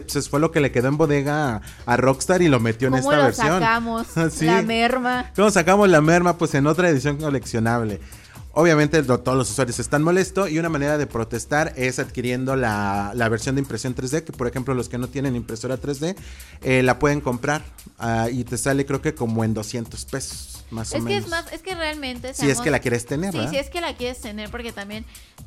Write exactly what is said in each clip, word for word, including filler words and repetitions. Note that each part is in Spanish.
pues fue lo que le quedó en bodega a, a Rockstar y lo metió en esta ¿Cómo lo versión. sacamos? Sí. La merma. ¿Cómo sacamos la merma? Pues en otra edición coleccionable. Obviamente lo, todos los usuarios están molestos y una manera de protestar es adquiriendo la, la versión de impresión tres D, que por ejemplo los que no tienen impresora tres D eh, la pueden comprar uh, y te sale creo que como en doscientos pesos más es o que menos. Es más, es que realmente... Si es que la quieres tener, Sí, ¿verdad? si es que la quieres tener, porque también...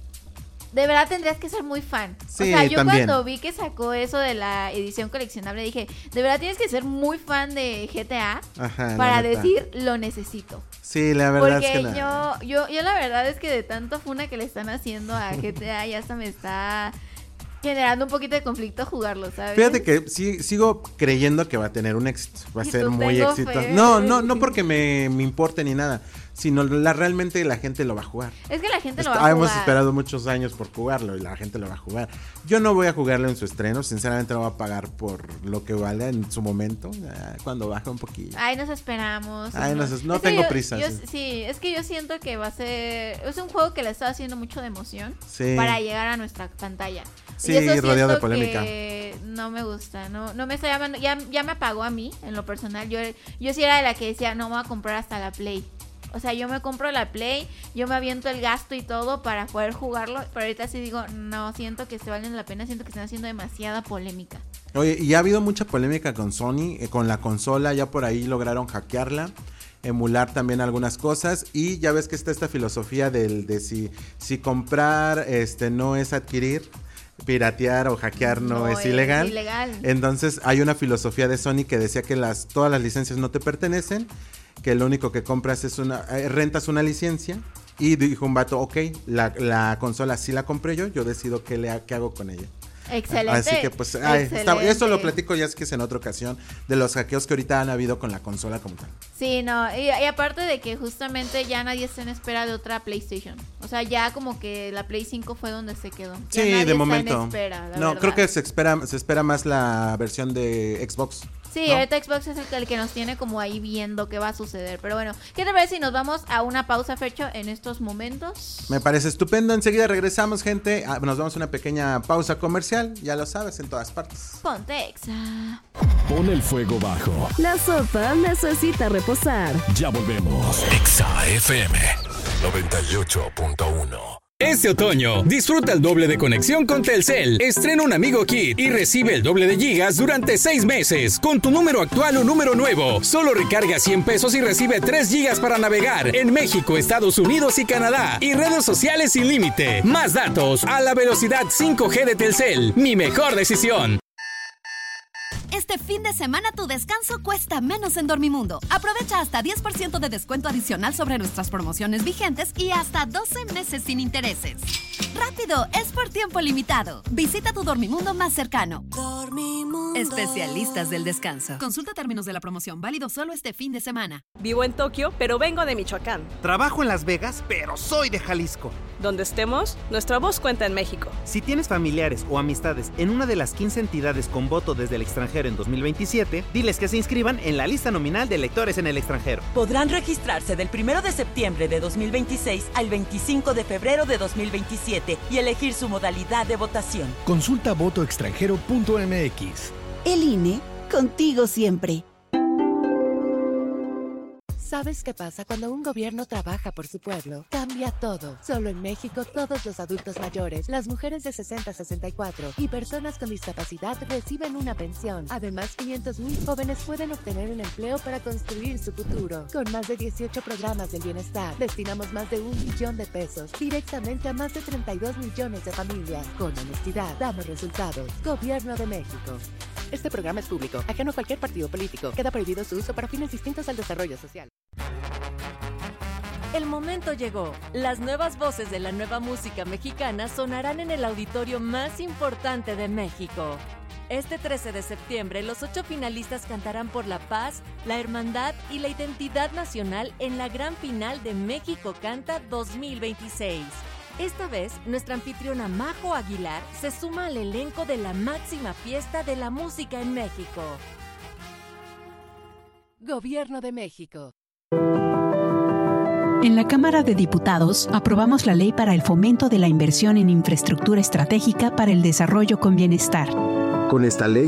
De verdad tendrías que ser muy fan. Sí, o sea, yo también. cuando vi que sacó eso de la edición coleccionable dije, de verdad tienes que ser muy fan de G T A Ajá, para la neta. decir lo necesito. Sí, la verdad Porque es que yo, no. yo, yo la verdad es que de tanto funa que le están haciendo a G T A ya hasta me está generando un poquito de conflicto jugarlo, ¿sabes? Fíjate que sí, sigo creyendo que va a tener un éxito, va a Y ser tú muy tengo exitoso. fe. No, no, no porque me, me importe ni nada, sino la, realmente la gente lo va a jugar. Es que la gente lo Est- va a Hemos jugar. esperado muchos años por jugarlo y la gente lo va a jugar. Yo no voy a jugarlo en su estreno, sinceramente no voy a pagar por lo que vale en su momento, eh, cuando baje un poquillo. Ay, nos esperamos. Ay, no, nos- no Es que tengo yo- prisa, yo- sí. sí, es que yo siento que va a ser... Es un juego que le está haciendo mucho de emoción Sí. para llegar a nuestra pantalla. Sí, Y eso rodeado de siento polémica. que no me gusta, no, no me está llamando, ya, ya me apagó a mí, en lo personal. Yo, yo sí era de la que decía, no me voy a comprar hasta la Play. O sea, yo me compro la Play, yo me aviento el gasto y todo para poder jugarlo, pero ahorita sí digo, no, siento que se valen la pena, siento que están haciendo demasiada polémica. Oye, y ha habido mucha polémica con Sony, eh, con la consola, ya por ahí lograron hackearla, emular también algunas cosas, y ya ves que está esta filosofía del de si, si comprar este no es adquirir, piratear o hackear no, No es es ilegal. ilegal. Entonces hay una filosofía de Sony que decía que las todas las licencias no te pertenecen, que lo único que compras es una, eh, rentas una licencia, y dijo un vato, ok, la, la consola sí la compré yo, yo decido qué, le, qué hago con ella. Excelente. Así que pues ay, está- excelente. eso lo platico ya es que es en otra ocasión de los hackeos que ahorita han habido con la consola como tal. Sí, no, y, y aparte de que justamente ya nadie está en espera de otra PlayStation. O sea, ya como que la Play cinco fue donde se quedó. Ya Sí, nadie de está momento. en espera, la No, verdad. creo que se espera se espera más la versión de Xbox. Sí, ¿no? ahorita Xbox es el que, el que nos tiene como ahí viendo qué va a suceder. Pero bueno, ¿qué te parece si nos vamos a una pausa, Fercho, en estos momentos? Me parece estupendo. Enseguida regresamos, gente. Ah, nos vamos a una pequeña pausa comercial. Ya lo sabes, en todas partes. Ponte Exa. Pon el fuego bajo. La sopa necesita reposar. Ya volvemos. Exa F M noventa y ocho punto uno. Este otoño, disfruta el doble de conexión con Telcel. Estrena un Amigo Kit y recibe el doble de gigas durante seis meses con tu número actual o número nuevo. Solo recarga cien pesos y recibe tres gigas para navegar en México, Estados Unidos y Canadá. Y redes sociales sin límite. Más datos a la velocidad cinco G de Telcel. Mi mejor decisión. Este fin de semana tu descanso cuesta menos en Dormimundo. Aprovecha hasta diez por ciento de descuento adicional sobre nuestras promociones vigentes y hasta doce meses sin intereses. ¡Rápido! Es por tiempo limitado. Visita tu Dormimundo más cercano. Dormimundo. Especialistas del descanso. Consulta términos de la promoción. Válido solo este fin de semana. Vivo en Tokio, pero vengo de Michoacán. Trabajo en Las Vegas, pero soy de Jalisco. Donde estemos, nuestra voz cuenta en México. Si tienes familiares o amistades en una de las quince entidades con voto desde el extranjero en dos mil veintisiete, diles que se inscriban en la lista nominal de electores en el extranjero. Podrán registrarse del primero de septiembre de dos mil veintiséis al veinticinco de febrero de dos mil veintisiete y elegir su modalidad de votación. Consulta voto extranjero punto m x. El I N E, contigo siempre. ¿Sabes qué pasa cuando un gobierno trabaja por su pueblo? Cambia todo. Solo en México, todos los adultos mayores, las mujeres de sesenta a sesenta y cuatro y personas con discapacidad reciben una pensión. Además, quinientos mil jóvenes pueden obtener un empleo para construir su futuro. Con más de dieciocho programas del bienestar, destinamos más de un millón de pesos directamente a más de treinta y dos millones de familias. Con honestidad, damos resultados. Gobierno de México. Este programa es público, ajeno a cualquier partido político. Queda prohibido su uso para fines distintos al desarrollo social. El momento llegó. Las nuevas voces de la nueva música mexicana sonarán en el auditorio más importante de México. Este trece de septiembre, los ocho finalistas cantarán por la paz, la hermandad y la identidad nacional en la gran final de México Canta dos mil veintiséis. Esta vez, nuestra anfitriona Majo Aguilar se suma al elenco de la máxima fiesta de la música en México. Gobierno de México. En la Cámara de Diputados aprobamos la Ley para el Fomento de la Inversión en Infraestructura Estratégica para el Desarrollo con Bienestar. Con esta ley